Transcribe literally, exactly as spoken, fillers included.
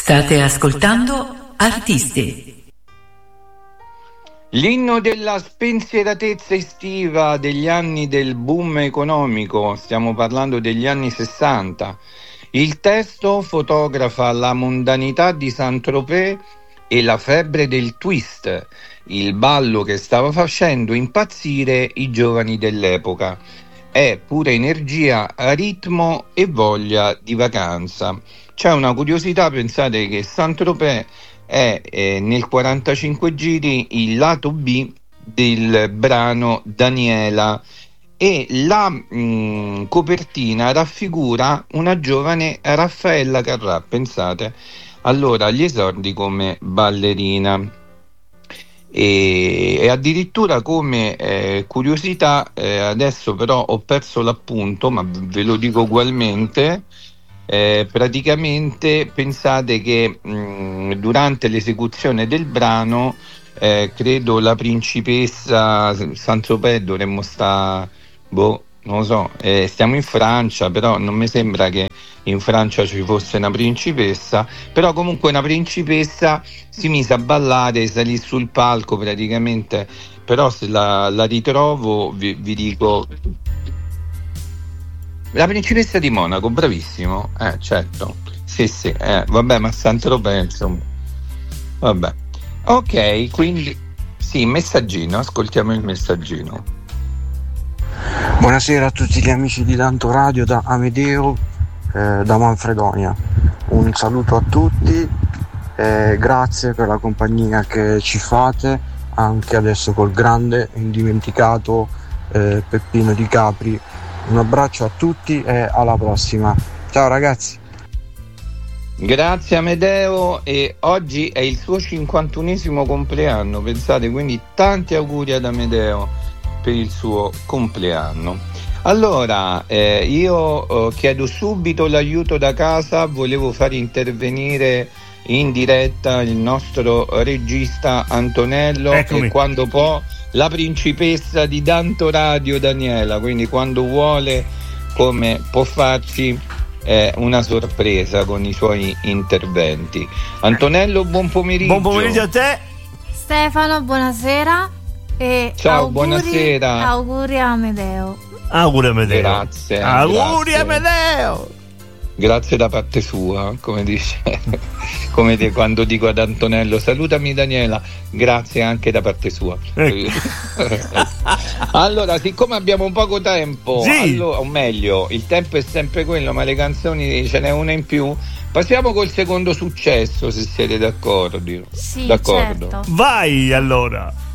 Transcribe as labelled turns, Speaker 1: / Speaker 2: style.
Speaker 1: State ascoltando Artisti.
Speaker 2: L'inno della spensieratezza estiva degli anni del boom economico, stiamo parlando degli anni sessanta. Il testo fotografa la mondanità di Saint-Tropez e la febbre del twist, il ballo che stava facendo impazzire i giovani dell'epoca. È pura energia, ritmo e voglia di vacanza. C'è una curiosità, pensate che Saint-Tropez è eh, nel quarantacinque giri il lato B del brano Daniela e la mh, copertina raffigura una giovane Raffaella Carrà, pensate, allora agli esordi come ballerina. E, e addirittura come eh, curiosità, eh, adesso però ho perso l'appunto, ma ve lo dico ugualmente. Eh, praticamente pensate che mh, durante l'esecuzione del brano eh, credo la principessa Saint-Tropez dovremmo sta boh, non lo so, eh, stiamo in Francia, però non mi sembra che in Francia ci fosse una principessa, però comunque una principessa si mise a ballare, salì sul palco praticamente, però se la, la ritrovo vi, vi dico. La principessa di Monaco, bravissimo, eh certo, sì sì, eh, vabbè, ma Saint-Tropez insomma, vabbè, ok, quindi sì, messaggino, ascoltiamo il messaggino.
Speaker 3: Buonasera a tutti gli amici di Tanto Radio da Amedeo, eh, da Manfredonia, un saluto a tutti, eh, grazie per la compagnia che ci fate, anche adesso col grande indimenticato eh, Peppino Di Capri. Un abbraccio a tutti e alla prossima. Ciao ragazzi.
Speaker 2: Grazie Amedeo, e oggi è il suo cinquantunesimo compleanno, pensate, quindi tanti auguri ad Amedeo per il suo compleanno. Allora, eh, io eh, chiedo subito l'aiuto da casa, volevo far intervenire in diretta il nostro regista Antonello. Eccomi. E quando può la principessa di Tanto Radio Daniela, quindi quando vuole, come può farci eh, una sorpresa con i suoi interventi. Antonello, buon pomeriggio.
Speaker 4: Buon pomeriggio a te
Speaker 5: Stefano, buonasera e
Speaker 2: ciao,
Speaker 5: auguri,
Speaker 2: buonasera.
Speaker 5: Auguri a Amedeo.
Speaker 4: Auguri Amedeo.
Speaker 2: Grazie.
Speaker 4: Auguri
Speaker 2: grazie.
Speaker 4: Amedeo.
Speaker 2: Grazie da parte sua, come dice, come di, quando dico ad Antonello salutami Daniela, grazie anche da parte sua. Ecco. Allora, siccome abbiamo poco tempo, sì. allora, o meglio, il tempo è sempre quello, ma le canzoni ce n'è una in più. Passiamo col secondo successo, se siete d'accordo.
Speaker 5: Sì,
Speaker 2: d'accordo.
Speaker 5: Certo.
Speaker 4: Vai allora.